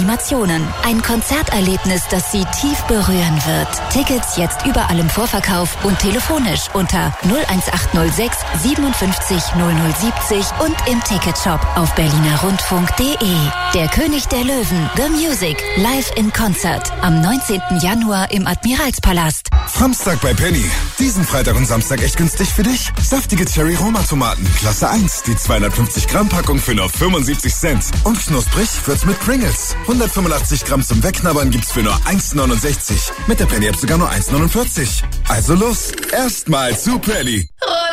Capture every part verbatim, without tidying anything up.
Animationen. Ein Konzerterlebnis, das Sie tief berühren wird. Tickets jetzt überall im Vorverkauf und telefonisch unter null eins acht null sechs siebenundfünfzig null null siebzig und im Ticketshop auf berliner rundfunk punkt de. Der König der Löwen, The Music, live in Konzert am neunzehnten Januar im Admiralspalast. Samstag bei Penny. Diesen Freitag und Samstag echt günstig für dich. Saftige Cherry-Roma-Tomaten, Klasse eins, die zweihundertfünfzig Gramm Packung für nur fünfundsiebzig Cent. Und knusprig wird's mit Pringles. hundertfünfundachtzig Gramm zum Wegknabbern gibt's für nur eins neunundsechzig. Mit der Penny-App sogar nur eins neunundvierzig. Also los, erstmal zu Penny.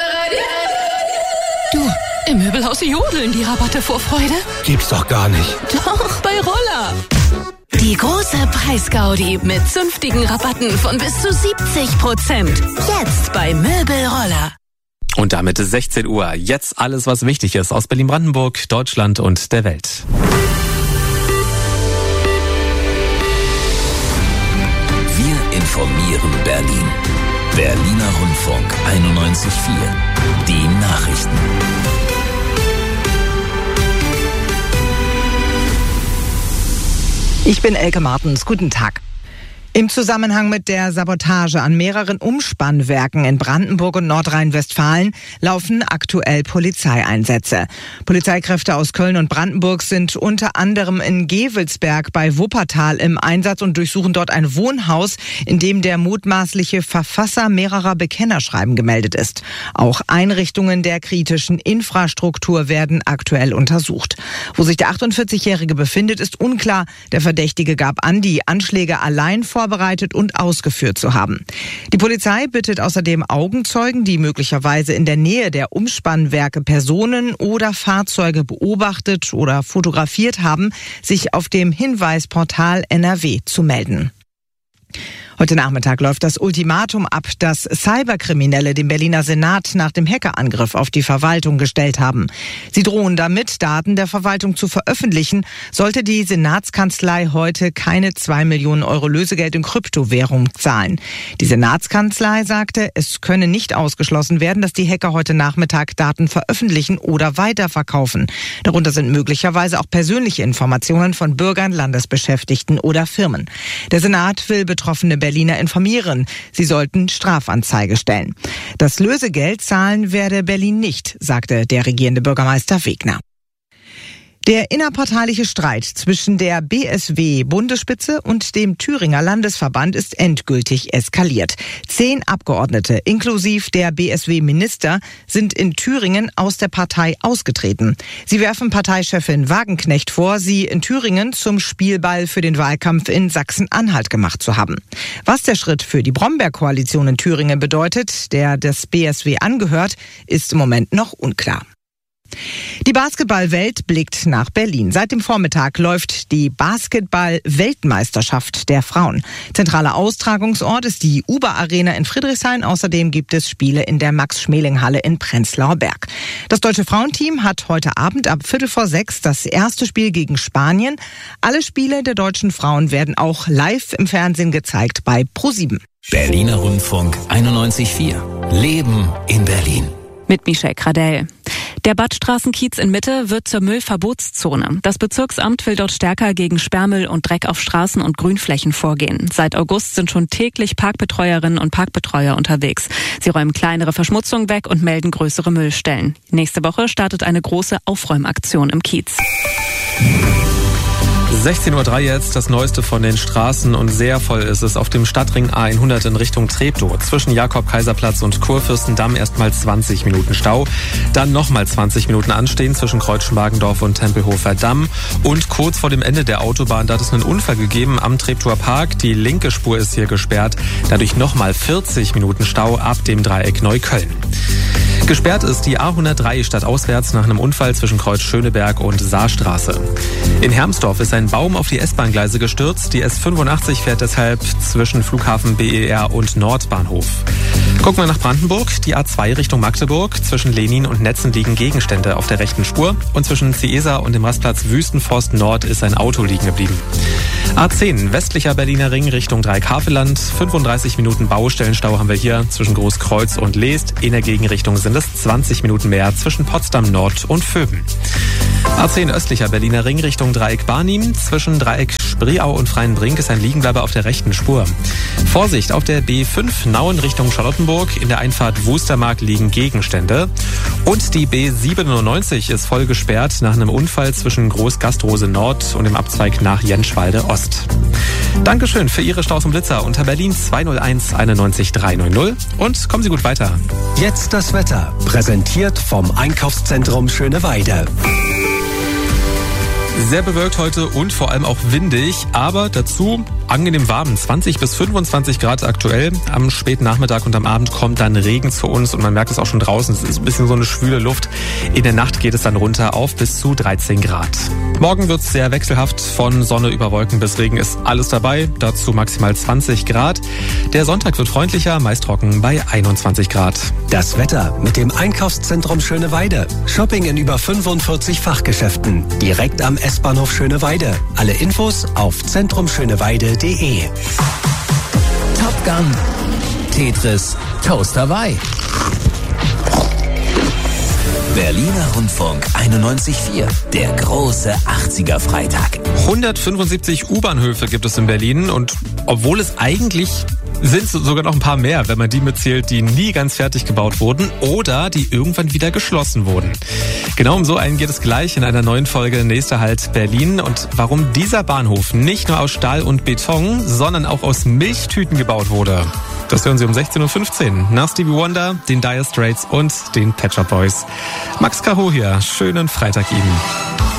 Du, im Möbelhaus jodeln die Rabatte vor Freude. Gibt's doch gar nicht. Doch, bei Roller. Die große Preisgaudi mit zünftigen Rabatten von bis zu siebzig Prozent. Jetzt bei Möbelroller. Und damit ist sechzehn Uhr. Jetzt alles, was wichtig ist aus Berlin-Brandenburg, Deutschland und der Welt. Wir informieren Berlin. Berliner Rundfunk einundneunzig Komma vier. Die Nachrichten. Ich bin Elke Martens. Guten Tag. Im Zusammenhang mit der Sabotage an mehreren Umspannwerken in Brandenburg und Nordrhein-Westfalen laufen aktuell Polizeieinsätze. Polizeikräfte aus Köln und Brandenburg sind unter anderem in Gevelsberg bei Wuppertal im Einsatz und durchsuchen dort ein Wohnhaus, in dem der mutmaßliche Verfasser mehrerer Bekennerschreiben gemeldet ist. Auch Einrichtungen der kritischen Infrastruktur werden aktuell untersucht. Wo sich der achtundvierzigjährige befindet, ist unklar. Der Verdächtige gab an, die Anschläge allein vor vorbereitet und ausgeführt zu haben. Die Polizei bittet außerdem Augenzeugen, die möglicherweise in der Nähe der Umspannwerke Personen oder Fahrzeuge beobachtet oder fotografiert haben, sich auf dem Hinweisportal N R W zu melden. Heute Nachmittag läuft das Ultimatum ab, das Cyberkriminelle dem Berliner Senat nach dem Hackerangriff auf die Verwaltung gestellt haben. Sie drohen damit, Daten der Verwaltung zu veröffentlichen, sollte die Senatskanzlei heute keine zwei Millionen Euro Lösegeld in Kryptowährung zahlen. Die Senatskanzlei sagte, es könne nicht ausgeschlossen werden, dass die Hacker heute Nachmittag Daten veröffentlichen oder weiterverkaufen. Darunter sind möglicherweise auch persönliche Informationen von Bürgern, Landesbeschäftigten oder Firmen. Der Senat will betroffene Berliner informieren. Sie sollten Strafanzeige stellen. Das Lösegeld zahlen werde Berlin nicht, sagte der regierende Bürgermeister Wegner. Der innerparteiliche Streit zwischen der B S W-Bundesspitze und dem Thüringer Landesverband ist endgültig eskaliert. Zehn Abgeordnete, inklusive der B S W-Minister, sind in Thüringen aus der Partei ausgetreten. Sie werfen Parteichefin Wagenknecht vor, sie in Thüringen zum Spielball für den Wahlkampf in Sachsen-Anhalt gemacht zu haben. Was der Schritt für die Bromberg-Koalition in Thüringen bedeutet, der das B S W angehört, ist im Moment noch unklar. Die Basketballwelt blickt nach Berlin. Seit dem Vormittag läuft die Basketball-Weltmeisterschaft der Frauen. Zentraler Austragungsort ist die Uber Arena in Friedrichshain. Außerdem gibt es Spiele in der Max-Schmeling-Halle in Prenzlauer Berg. Das deutsche Frauenteam hat heute Abend ab Viertel vor sechs das erste Spiel gegen Spanien. Alle Spiele der deutschen Frauen werden auch live im Fernsehen gezeigt bei ProSieben. Berliner Rundfunk einundneunzig Komma vier. Leben in Berlin. Mit Michelle Kradell. Der Badstraßenkiez in Mitte wird zur Müllverbotszone. Das Bezirksamt will dort stärker gegen Sperrmüll und Dreck auf Straßen und Grünflächen vorgehen. Seit August sind schon täglich Parkbetreuerinnen und Parkbetreuer unterwegs. Sie räumen kleinere Verschmutzung weg und melden größere Müllstellen. Nächste Woche startet eine große Aufräumaktion im Kiez. sechzehn Uhr drei jetzt, das Neueste von den Straßen, und sehr voll ist es auf dem Stadtring A hundert in Richtung Treptow. Zwischen Jakob-Kaiser-Platz und Kurfürstendamm erstmal zwanzig Minuten Stau, dann nochmal zwanzig Minuten anstehen zwischen Kreuzschenbagendorf und Tempelhofer Damm, und kurz vor dem Ende der Autobahn, da hat es einen Unfall gegeben am Treptower Park. Die linke Spur ist hier gesperrt, dadurch nochmal vierzig Minuten Stau ab dem Dreieck Neukölln. Gesperrt ist die A hundertdrei stadtauswärts nach einem Unfall zwischen Kreuz Schöneberg und Saarstraße. In Hermsdorf ist ein Baum auf die S-Bahn-Gleise gestürzt. Die S fünfundachtzig fährt deshalb zwischen Flughafen B E R und Nordbahnhof. Gucken wir nach Brandenburg. Die A zwei Richtung Magdeburg. Zwischen Lenin und Netzen liegen Gegenstände auf der rechten Spur. Und zwischen Ciesa und dem Rastplatz Wüstenforst Nord ist ein Auto liegen geblieben. A zehn, westlicher Berliner Ring Richtung Dreieck-Havelland. fünfunddreißig Minuten Baustellenstau haben wir hier zwischen Großkreuz und Leest. In der Gegenrichtung sind es zwanzig Minuten mehr zwischen Potsdam Nord und Vöben. A zehn, östlicher Berliner Ring Richtung Dreieck-Barnim. Zwischen Dreieck Spreeau und Freienbrink ist ein Liegenbleiber auf der rechten Spur. Vorsicht, auf der B fünf Nauen Richtung Charlottenburg. In der Einfahrt Wustermark liegen Gegenstände. Und die B siebenundneunzig ist voll gesperrt nach einem Unfall zwischen Großgastrose Nord und dem Abzweig nach Jenschwalde Ost. Dankeschön für Ihre Staus und Blitzer unter Berlin zwei null eins einundneunzig dreihundert und kommen Sie gut weiter. Jetzt das Wetter, präsentiert vom Einkaufszentrum Schöneweide. Sehr bewölkt heute und vor allem auch windig, aber dazu angenehm warm. zwanzig bis fünfundzwanzig Grad aktuell. Am späten Nachmittag und am Abend kommt dann Regen zu uns und man merkt es auch schon draußen. Es ist ein bisschen so eine schwüle Luft. In der Nacht geht es dann runter auf bis zu dreizehn Grad. Morgen wird es sehr wechselhaft. Von Sonne über Wolken bis Regen ist alles dabei. Dazu maximal zwanzig Grad. Der Sonntag wird freundlicher, meist trocken bei einundzwanzig Grad. Das Wetter mit dem Einkaufszentrum Schöneweide. Shopping in über fünfundvierzig Fachgeschäften. Direkt am S-Bahnhof Schöneweide. Alle Infos auf zentrumschöneweide punkt de. Top Gun, Tetris, Toast Hawaii. Berliner Rundfunk einundneunzig Komma vier, der große achtziger Freitag. hundertfünfundsiebzig U-Bahnhöfe gibt es in Berlin und obwohl es eigentlich sind es sogar noch ein paar mehr, wenn man die mitzählt, die nie ganz fertig gebaut wurden oder die irgendwann wieder geschlossen wurden. Genau um so einen geht es gleich in einer neuen Folge Nächster Halt Berlin und warum dieser Bahnhof nicht nur aus Stahl und Beton, sondern auch aus Milchtüten gebaut wurde. Das hören Sie um sechzehn Uhr fünfzehn nach Stevie Wonder, den Dire Straits und den Pet Shop Boys. Max Caro hier, schönen Freitag Ihnen.